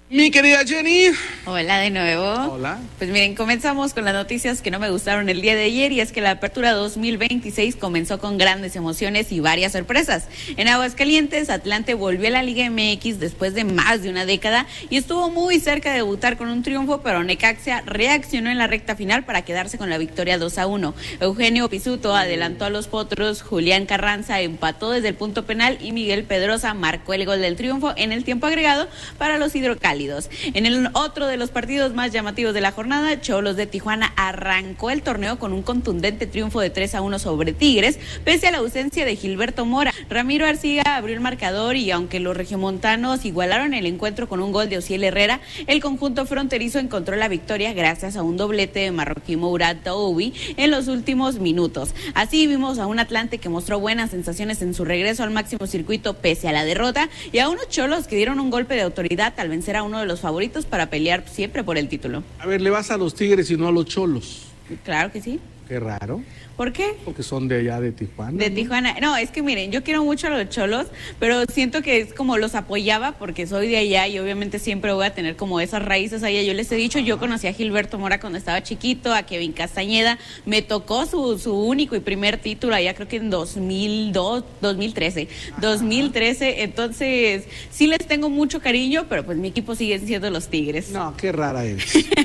Mi querida Jenny. Hola de nuevo. Hola. Pues miren, comenzamos con las noticias que no me gustaron el día de ayer, y es que la apertura 2026 comenzó con grandes emociones y varias sorpresas. En Aguascalientes, Atlante volvió a la Liga MX después de más de una década y estuvo muy cerca de debutar con un triunfo, pero Necaxa reaccionó en la recta final para quedarse con la victoria 2-1. Eugenio Pizzuto adelantó a los potros, Julián Carranza empató desde el punto penal y Miguel Pedrosa marcó el gol del triunfo en el tiempo agregado para los hidrocálidos. En el otro de los partidos más llamativos de la jornada, Xolos de Tijuana arrancó el torneo con un contundente triunfo de 3-1 sobre Tigres, pese a la ausencia de Gilberto Mora. Ramiro Arciga abrió el marcador y aunque los regiomontanos igualaron el encuentro con un gol de Ociel Herrera, el conjunto fronterizo encontró la victoria gracias a un doblete de Marroquí Mourad Taoubi en los últimos minutos. Así vimos a un Atlante que mostró buenas sensaciones en su regreso al máximo circuito pese a la derrota, y a unos Xolos que dieron un golpe de autoridad al vencer a uno de los favoritos para pelear siempre por el título. A ver, le vas a los Tigres y no a los Xolos. Claro que sí. Qué raro. ¿Por qué? Porque son de allá de Tijuana. De Tijuana. No, es que miren, yo quiero mucho a los Xolos, pero siento que es como los apoyaba porque soy de allá y obviamente siempre voy a tener como esas raíces allá. Yo les he dicho, yo conocí a Gilberto Mora cuando estaba chiquito, a Kevin Castañeda, me tocó su único y primer título allá, creo que en 2013, entonces sí les tengo mucho cariño, pero pues mi equipo siguen siendo los Tigres. No, qué rara eres.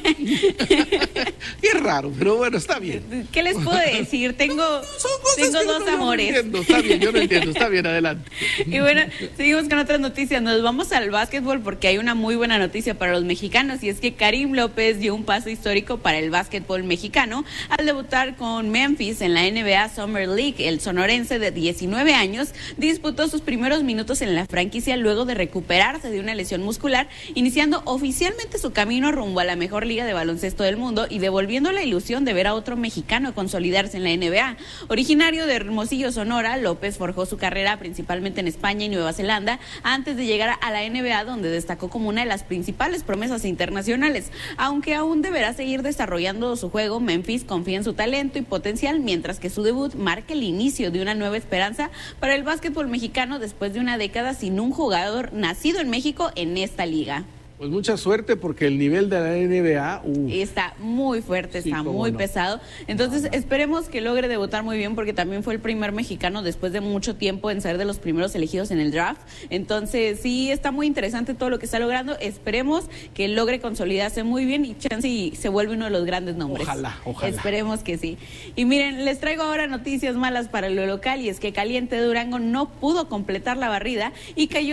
Qué raro, pero bueno, está bien. ¿Qué les puedo decir? Tengo dos amores. Está bien, yo no entiendo, está bien, adelante. Y bueno, seguimos con otras noticias. Nos vamos al básquetbol porque hay una muy buena noticia para los mexicanos, y es que Karim López dio un paso histórico para el básquetbol mexicano al debutar con Memphis en la NBA Summer League. El sonorense de 19 años disputó sus primeros minutos en la franquicia luego de recuperarse de una lesión muscular, iniciando oficialmente su camino rumbo a la mejor liga de baloncesto del mundo y devolviendo la ilusión de ver a otro mexicano consolidarse en la NBA. Originario de Hermosillo, Sonora, López forjó su carrera principalmente en España y Nueva Zelanda antes de llegar a la NBA, donde destacó como una de las principales promesas internacionales. Aunque aún deberá seguir desarrollando su juego, Memphis confía en su talento y potencial, mientras que su debut marca el inicio de una nueva esperanza para el básquetbol mexicano después de una década sin un jugador nacido en México en esta liga. Pues mucha suerte porque el nivel de la NBA está muy fuerte, sí, está muy pesado. Entonces esperemos que logre debutar muy bien, porque también fue el primer mexicano después de mucho tiempo en ser de los primeros elegidos en el draft. Entonces sí, está muy interesante todo lo que está logrando. Esperemos que logre consolidarse muy bien y chance se vuelve uno de los grandes nombres. Ojalá. Esperemos que sí. Y miren, les traigo ahora noticias malas para lo local, y es que Caliente de Durango no pudo completar la barrida y cayó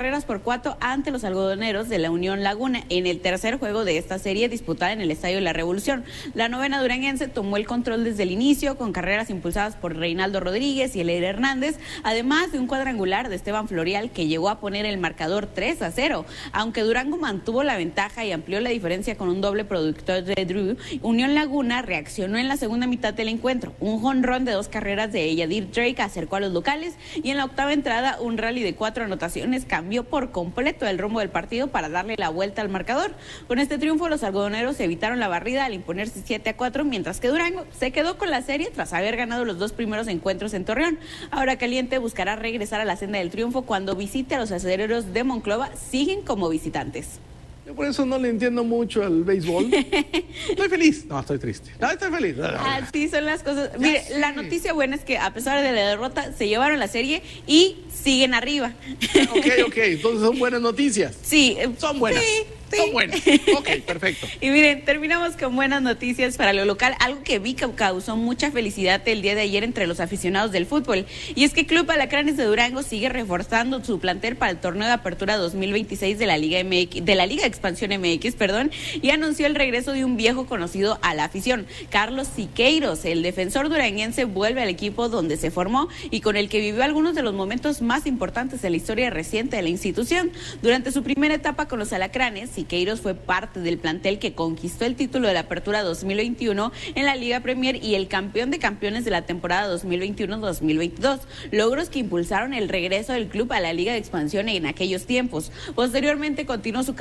7-4 ante los algodoneros de la Unión Laguna en el tercer juego de esta serie disputada en el Estadio de la Revolución. La novena duranguense tomó el control desde el inicio con carreras impulsadas por Reinaldo Rodríguez y Eleir Hernández, además de un cuadrangular de Esteban Florial que llegó a poner el marcador 3-0. Aunque Durango mantuvo la ventaja y amplió la diferencia con un doble productor de Drew, Unión Laguna reaccionó en la segunda mitad del encuentro. Un jonrón de 2 carreras de Yadir Drake acercó a los locales, y en la octava entrada un rally de 4 anotaciones cambió por completo el rumbo del partido para darle la vuelta al marcador. Con este triunfo los algodoneros evitaron la barrida al imponerse 7-4, mientras que Durango se quedó con la serie tras haber ganado los 2 primeros encuentros en Torreón. Ahora Caliente buscará regresar a la senda del triunfo cuando visite a los aceleros de Monclova. Siguen como visitantes. Yo por eso no le entiendo mucho al béisbol. Estoy feliz. No, estoy triste. No, estoy feliz. Así son las cosas. Mire, la noticia buena es que a pesar de la derrota se llevaron la serie y siguen arriba. Ok. Entonces son buenas noticias. Sí. Son buenas. Sí. Son buenas. Ok, perfecto. Y miren, terminamos con buenas noticias para lo local, algo que vi que causó mucha felicidad el día de ayer entre los aficionados del fútbol, y es que Club Alacranes de Durango sigue reforzando su plantel para el torneo de apertura 2026 de la Liga MX, de la Liga Expansión MX, y anunció el regreso de un viejo conocido a la afición, Carlos Siqueiros. El defensor duranguense vuelve al equipo donde se formó y con el que vivió algunos de los momentos más importantes de la historia reciente de la institución. Durante su primera etapa con los Alacranes, Siqueiros fue parte del plantel que conquistó el título de la Apertura 2021 en la Liga Premier y el campeón de campeones de la temporada 2021-2022, logros que impulsaron el regreso del club a la Liga de Expansión en aquellos tiempos. Posteriormente continuó su carrera con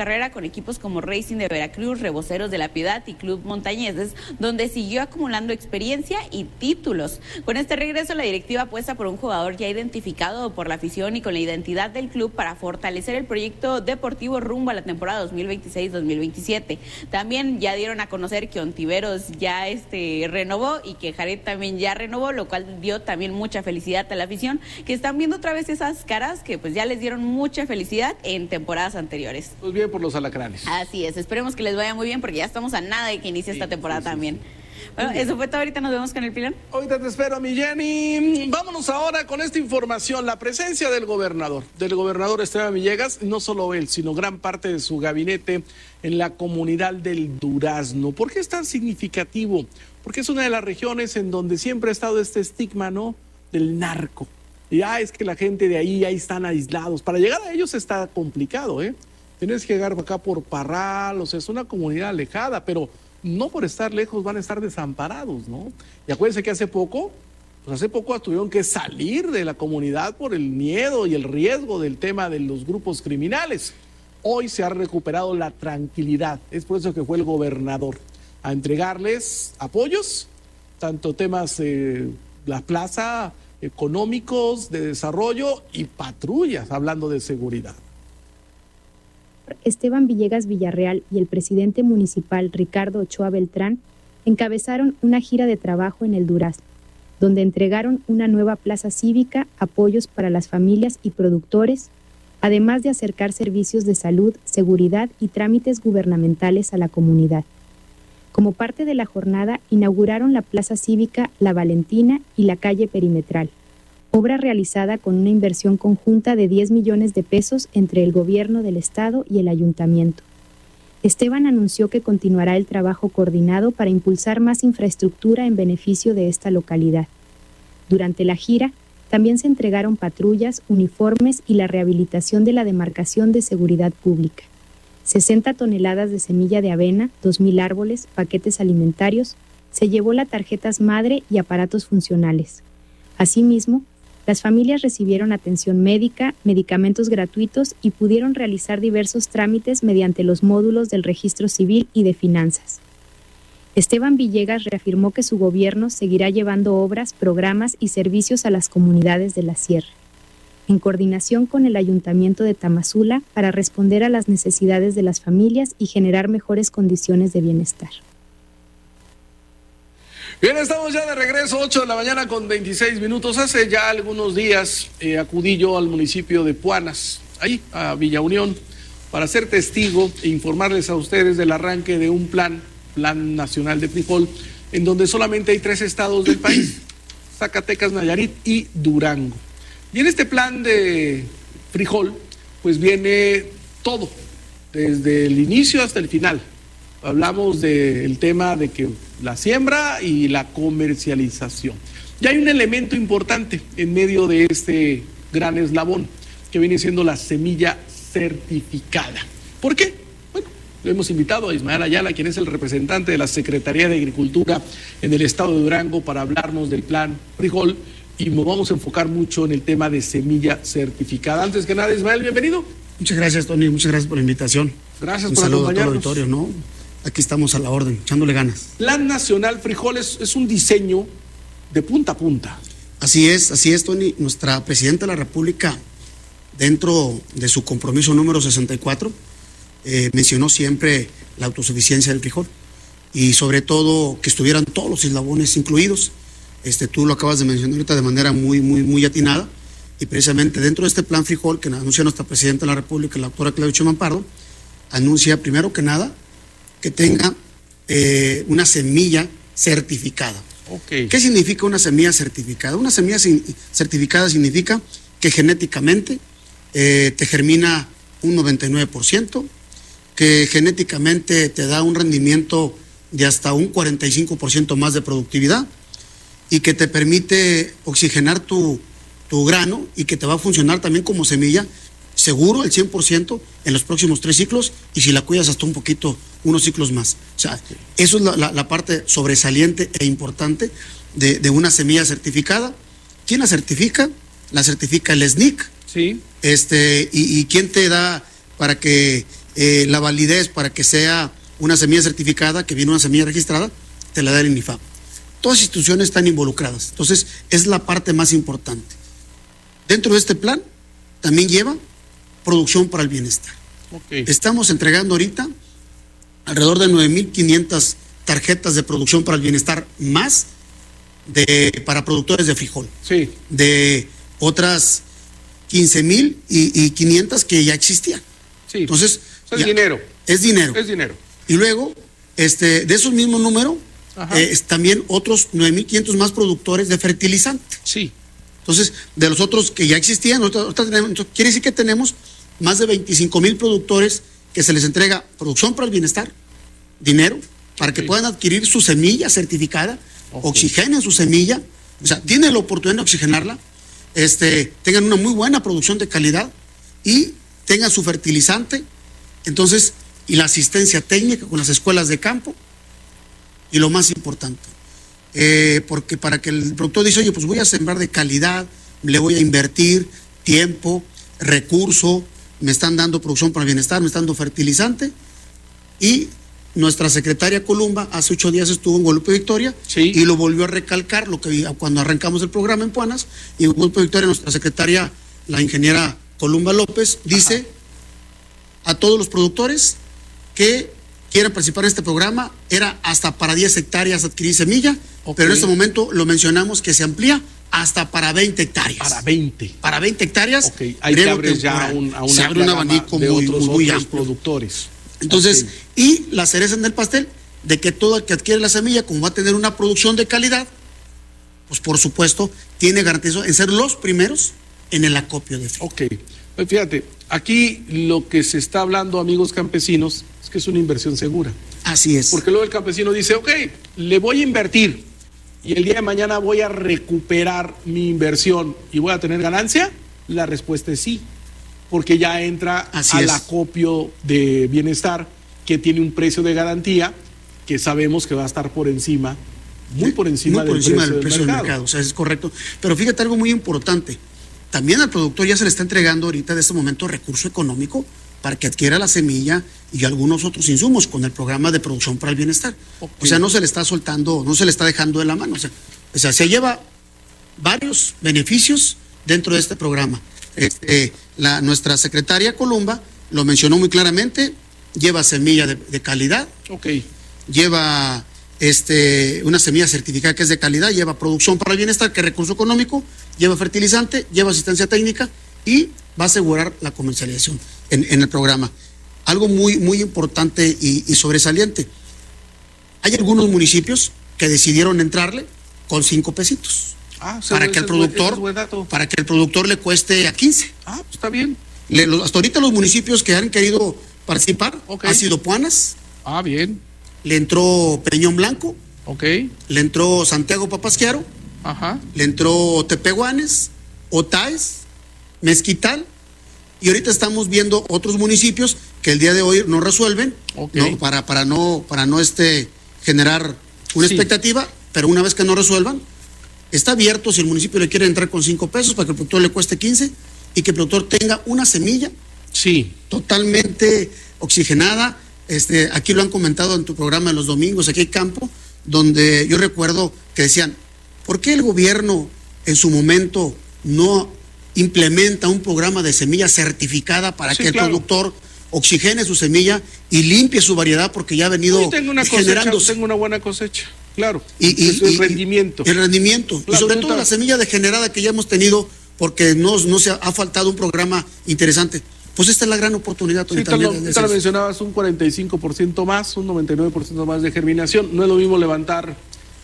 equipos como Racing de Veracruz, Reboceros de la Piedad y Club Montañeses, donde siguió acumulando experiencia y títulos. Con este regreso, la directiva apuesta por un jugador ya identificado por la afición y con la identidad del club para fortalecer el proyecto deportivo rumbo a la temporada 2026-2027. También ya dieron a conocer que Ontiveros ya renovó y que Jared también ya renovó, lo cual dio también mucha felicidad a la afición, que están viendo otra vez esas caras que pues ya les dieron mucha felicidad en temporadas anteriores. Pues bien por los alacranes. Así es, esperemos que les vaya muy bien porque ya estamos a nada de que inicie esta temporada también. Bueno, eso fue todo, ahorita nos vemos con el pilón. Ahorita te espero, mi Jenny. Vámonos ahora con esta información, la presencia del gobernador Esteban Villegas, no solo él, sino gran parte de su gabinete en la comunidad del Durazno. ¿Por qué es tan significativo? Porque es una de las regiones en donde siempre ha estado este estigma, ¿no?, del narco. Y es que la gente de ahí están aislados. Para llegar a ellos está complicado, ¿eh? Tienes que llegar acá por Parral, o sea, es una comunidad alejada, pero no por estar lejos van a estar desamparados, ¿no? Y acuérdense que hace poco tuvieron que salir de la comunidad por el miedo y el riesgo del tema de los grupos criminales. Hoy se ha recuperado la tranquilidad, es por eso que fue el gobernador a entregarles apoyos, tanto temas la plaza, económicos, de desarrollo y patrullas, hablando de seguridad. Esteban Villegas Villarreal y el presidente municipal Ricardo Ochoa Beltrán encabezaron una gira de trabajo en el Durazno, donde entregaron una nueva plaza cívica, apoyos para las familias y productores, además de acercar servicios de salud, seguridad y trámites gubernamentales a la comunidad. Como parte de la jornada, inauguraron la plaza cívica La Valentina y la calle Perimetral, obra realizada con una inversión conjunta de 10 millones de pesos entre el gobierno del estado y el ayuntamiento. Esteban anunció que continuará el trabajo coordinado para impulsar más infraestructura en beneficio de esta localidad. Durante la gira, también se entregaron patrullas, uniformes y la rehabilitación de la demarcación de seguridad pública. 60 toneladas de semilla de avena, 2,000 árboles, paquetes alimentarios, se llevó las tarjetas madre y aparatos funcionales. Asimismo, las familias recibieron atención médica, medicamentos gratuitos y pudieron realizar diversos trámites mediante los módulos del Registro Civil y de Finanzas. Esteban Villegas reafirmó que su gobierno seguirá llevando obras, programas y servicios a las comunidades de la Sierra, en coordinación con el Ayuntamiento de Tamazula para responder a las necesidades de las familias y generar mejores condiciones de bienestar. Bien, estamos ya de regreso, 8 de la mañana con 26 minutos. Hace ya algunos días acudí yo al municipio de Puanas, ahí a Villa Unión, para ser testigo e informarles a ustedes del arranque de un plan nacional de frijol, en donde solamente hay 3 estados del país, Zacatecas, Nayarit y Durango. Y en este plan de frijol, pues viene todo, desde el inicio hasta el final. Hablamos del tema de que la siembra y la comercialización. Y hay un elemento importante en medio de este gran eslabón, que viene siendo la semilla certificada. ¿Por qué? Bueno, lo hemos invitado a Ismael Ayala, quien es el representante de la Secretaría de Agricultura en el estado de Durango, para hablarnos del plan frijol, y nos vamos a enfocar mucho en el tema de semilla certificada. Antes que nada, Ismael, bienvenido. Muchas gracias, Tony, muchas gracias por la invitación. Gracias por acompañarnos. Un saludo a todo el auditorio, ¿no? Aquí estamos a la orden, echándole ganas. Plan Nacional Frijol es un diseño de punta a punta. Así es, Tony. Nuestra presidenta de la República, dentro de su compromiso número 64, mencionó siempre la autosuficiencia del frijol y sobre todo que estuvieran todos los eslabones incluidos. Tú lo acabas de mencionar ahorita de manera muy atinada, y precisamente dentro de este plan frijol que anuncia nuestra presidenta de la República, la doctora Claudia Sheinbaum Pardo, anuncia primero que nada que tenga una semilla certificada. Okay. ¿Qué significa una semilla certificada? Una semilla certificada significa que genéticamente te germina un 99%, que genéticamente te da un rendimiento de hasta un 45% más de productividad, y que te permite oxigenar tu grano y que te va a funcionar también como semilla seguro el 100% en los próximos 3 ciclos, y si la cuidas hasta un poquito, unos ciclos más. O sea, eso es la parte sobresaliente e importante de una semilla certificada. ¿Quién la certifica? La certifica el SNIC. Sí. ¿Y quién te da para que la validez para que sea una semilla certificada, que viene una semilla registrada, te la da el INIFAP. Todas las instituciones están involucradas, entonces es la parte más importante. Dentro de este plan también lleva producción para el bienestar. Okay. Estamos entregando ahorita alrededor de 9,500 tarjetas de producción para el bienestar más para productores de frijol. Sí. De otras 15,500 que ya existían. Sí. Entonces, es dinero. Es dinero. Es dinero. Y luego, de esos mismos números, también otros 9,500 más productores de fertilizante. Sí. Entonces, de los otros que ya existían, quiere decir que tenemos más de 25,000 productores que se les entrega producción para el bienestar, dinero, para que puedan adquirir su semilla certificada, oxigenen su semilla, o sea, tienen la oportunidad de oxigenarla, tengan una muy buena producción de calidad y tengan su fertilizante, entonces, y la asistencia técnica con las escuelas de campo, y lo más importante, porque para que el productor dice, oye, pues voy a sembrar de calidad, le voy a invertir tiempo, recurso, me están dando producción para el bienestar, me están dando fertilizante, y nuestra secretaria Columba hace 8 días estuvo en Guadalupe Victoria, sí, y lo volvió a recalcar cuando arrancamos el programa en Puanas, y en Guadalupe Victoria nuestra secretaria, la ingeniera Columba López, dice a todos los productores que quieran participar en este programa, era hasta para 10 hectáreas adquirir semilla, pero en este momento lo mencionamos que se amplía hasta para 20 hectáreas. Para 20. Para 20 hectáreas. Ok, ahí te abres ya se abre un abanico de muy otros amplio. Productores. Entonces, y la cereza en el pastel, de que todo el que adquiere la semilla, como va a tener una producción de calidad, pues por supuesto, tiene garantizado en ser los primeros en el acopio de frijol. Ok, pues fíjate, aquí lo que se está hablando, amigos campesinos, es que es una inversión segura. Así es. Porque luego el campesino dice, ok, le voy a invertir y el día de mañana voy a recuperar mi inversión y voy a tener ganancia. La respuesta es sí, porque ya entra al acopio de bienestar que tiene un precio de garantía que sabemos que va a estar por encima, muy por encima del precio del mercado. O sea, es correcto. Pero fíjate algo muy importante. También al productor ya se le está entregando ahorita de este momento recurso económico para que adquiera la semilla y algunos otros insumos con el programa de producción para el bienestar. Okay. O sea, no se le está soltando, no se le está dejando de la mano. O sea, se lleva varios beneficios dentro de este programa. Nuestra secretaria Columba lo mencionó muy claramente, lleva semilla de calidad, lleva una semilla certificada que es de calidad, lleva producción para el bienestar, que es recurso económico, lleva fertilizante, lleva asistencia técnica y va a asegurar la comercialización en el programa. Algo muy, muy importante y sobresaliente. Hay algunos municipios que decidieron entrarle con 5 pesitos. Para que el productor le cueste a 15. Pues está bien. Hasta ahorita los municipios que han querido participar ha sido Puanas. Bien. Le entró Peñón Blanco. Le entró Santiago Papasquiaro. Le entró Tepehuanes, Otaes, Mezquital. Y ahorita estamos viendo otros municipios que el día de hoy no resuelven, ¿no? para no generar una expectativa, pero una vez que no resuelvan, está abierto si el municipio le quiere entrar con 5 pesos para que el productor le cueste 15 y que el productor tenga una semilla totalmente oxigenada. Aquí lo han comentado en tu programa de los domingos, aquí hay campo, donde yo recuerdo que decían, ¿por qué el gobierno en su momento no implementa un programa de semilla certificada para que el productor oxigene su semilla y limpie su variedad, porque ya ha venido generando? Tengo una buena cosecha, claro. Y el rendimiento. El rendimiento. Y sobre todo la semilla degenerada que ya hemos tenido, porque no se ha faltado un programa interesante. Pues esta es la gran oportunidad. Sí, te lo mencionabas, un 45% más, un 99% más de germinación. No es lo mismo levantar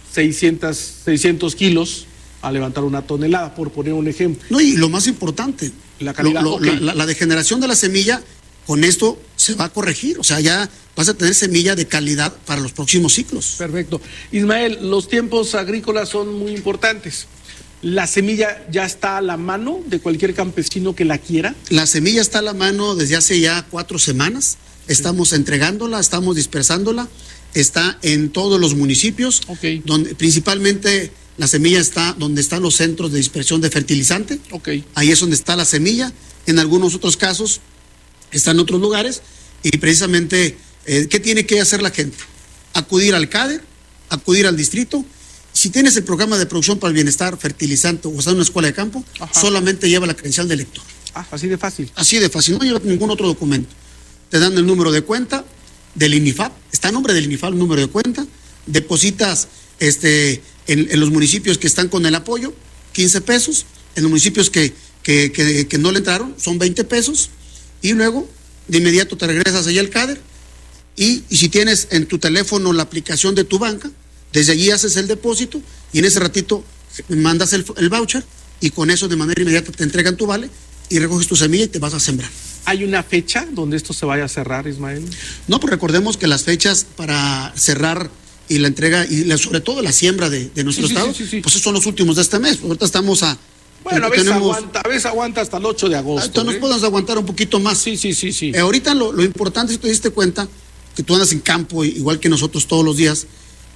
600 kilos a levantar 1 tonelada, por poner un ejemplo. No, y lo más importante, la calidad. La degeneración de la semilla, con esto se va a corregir. O sea, ya vas a tener semilla de calidad para los próximos ciclos. Perfecto. Ismael, los tiempos agrícolas son muy importantes. ¿La semilla ya está a la mano de cualquier campesino que la quiera? La semilla está a la mano desde hace ya 4 semanas. Estamos entregándola, estamos dispersándola. Está en todos los municipios, donde principalmente la semilla está donde están los centros de dispersión de fertilizante. Ahí es donde está la semilla. En algunos otros casos está en otros lugares. Y precisamente, ¿qué tiene que hacer la gente? Acudir al CADER, acudir al distrito. Si tienes el programa de producción para el bienestar, fertilizante o estás en una escuela de campo, solamente lleva la credencial de lector. Así de fácil. Así de fácil, no lleva ningún otro documento. Te dan el número de cuenta del INIFAP, está a nombre del INIFAP el número de cuenta, depositas en los municipios que están con el apoyo, 15 pesos, en los municipios que no le entraron, son 20 pesos, y luego de inmediato te regresas allá al CADER, y si tienes en tu teléfono la aplicación de tu banca, desde allí haces el depósito, y en ese ratito mandas el voucher, y con eso de manera inmediata te entregan tu vale, y recoges tu semilla y te vas a sembrar. ¿Hay una fecha donde esto se vaya a cerrar, Ismael? No, pues recordemos que las fechas para cerrar y la entrega, y sobre todo la siembra de nuestro estado, pues son los últimos de este mes. Ahorita estamos a... Bueno, a veces aguanta hasta el 8 de agosto. Entonces nos podemos aguantar un poquito más. Sí. Ahorita lo importante, si te diste cuenta, que tú andas en campo, igual que nosotros todos los días,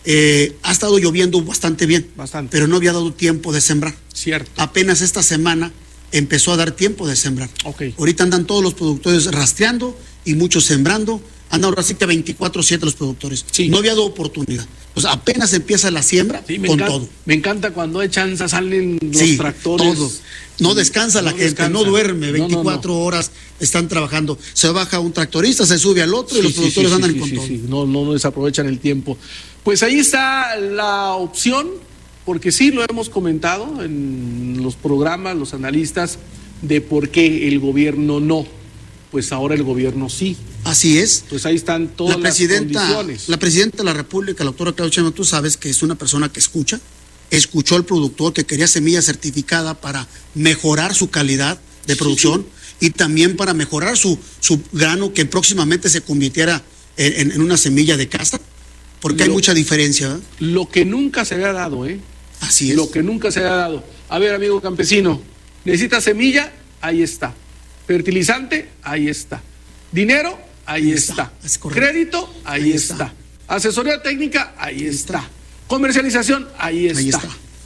ha estado lloviendo bastante bien. Bastante. Pero no había dado tiempo de sembrar. Cierto. Apenas esta semana empezó a dar tiempo de sembrar. Okay. Ahorita andan todos los productores rastreando y muchos sembrando. Andan ahora sí que 24/7 los productores. Sí. No había dado oportunidad. Pues apenas empieza la siembra con todo. Me encanta cuando hay chance, salen los tractores. Todo. No descansa la gente, no duerme, 24 horas están trabajando. Se baja un tractorista, se sube al otro y los productores andan con todo. No desaprovechan el tiempo. Pues ahí está la opción, porque sí lo hemos comentado en los programas, los analistas, de por qué el gobierno no. Pues ahora el gobierno sí. Así es. Pues ahí están todas las condiciones. La presidenta de la República, la doctora Claudia Sheinbaum, tú sabes que es una persona que escuchó al productor que quería semilla certificada para mejorar su calidad de producción y también para mejorar su grano, que próximamente se convirtiera en una semilla de casta, porque hay mucha diferencia, ¿verdad? Lo que nunca se había dado, Así es. Lo que nunca se había dado. A ver, amigo campesino, ¿necesitas semilla? Ahí está. Fertilizante, ahí está. Dinero, ahí está. Crédito, ahí está. Asesoría técnica, ahí está. Comercialización, ahí está.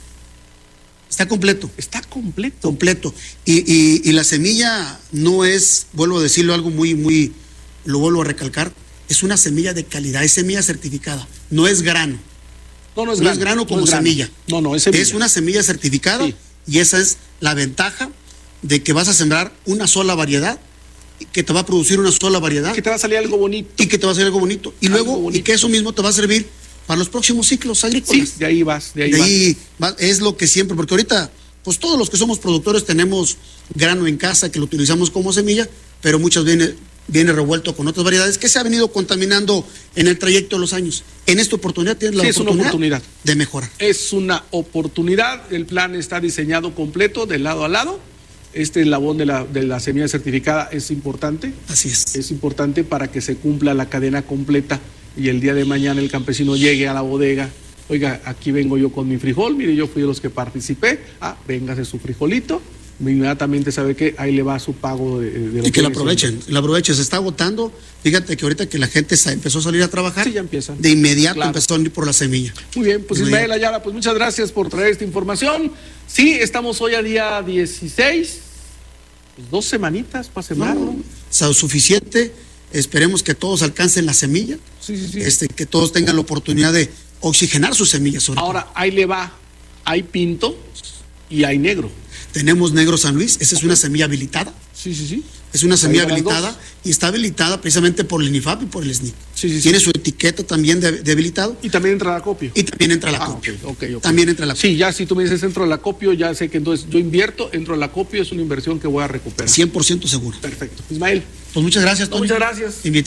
Está completo. Está completo. Completo. Y la semilla no es, vuelvo a decirlo, algo muy, lo vuelvo a recalcar, es una semilla de calidad, es semilla certificada, no es grano. No es grano como semilla. No, es semilla. Es una semilla certificada y esa es la ventaja de que vas a sembrar una sola variedad, que te va a producir una sola variedad. Que te va a salir algo bonito. Y luego, y que eso mismo te va a servir para los próximos ciclos agrícolas. Sí, de ahí vas. Es lo que siempre, porque ahorita, pues todos los que somos productores tenemos grano en casa que lo utilizamos como semilla, pero muchas viene revuelto con otras variedades que se ha venido contaminando en el trayecto de los años. En esta oportunidad tienes la oportunidad de mejorar. Es una oportunidad, el plan está diseñado completo de lado a lado. Este eslabón de la semilla certificada es importante. Así es. Es importante para que se cumpla la cadena completa y el día de mañana el campesino llegue a la bodega. Oiga, aquí vengo yo con mi frijol, mire, yo fui de los que participé. Véngase su frijolito. Inmediatamente sabe que ahí le va su pago de y que lo aprovechen, se está agotando. Fíjate que ahorita que la gente empezó a salir a trabajar, ya empiezan. De inmediato empezó a ir por la semilla. Muy bien, pues Ismael Ayala, pues muchas gracias por traer esta información. Sí, estamos hoy a día 16, pues 2 semanitas para sembrar, ¿no? Suficiente, esperemos que todos alcancen la semilla, que todos tengan la oportunidad de oxigenar sus semillas. Ahora, ahí le va, hay pinto y hay negro. Tenemos negro San Luis, esa es una semilla habilitada. Sí. Es una semilla habilitada y está habilitada precisamente por el INIFAP y por el SNIC. Tiene su etiqueta también de habilitado. Y también entra el acopio. Okay. También entra el acopio. Sí, ya si tú me dices entro al acopio, ya sé que entonces yo invierto, entro al acopio, es una inversión que voy a recuperar. 100% seguro. Perfecto. Ismael. Pues muchas gracias, Tony. Muchas gracias.